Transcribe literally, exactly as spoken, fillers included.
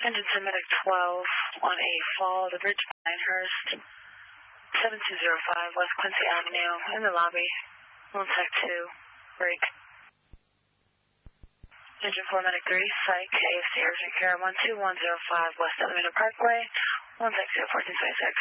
Engine to Medic twelve on a fall, the bridge Pinehurst, seven two zero five West Quincy Avenue, in the lobby, one tech two, break. Engine four Medic three, Psych, A F C Urgent Care, one two one zero five West Alameda Parkway, one tech two, fourteen twenty-six.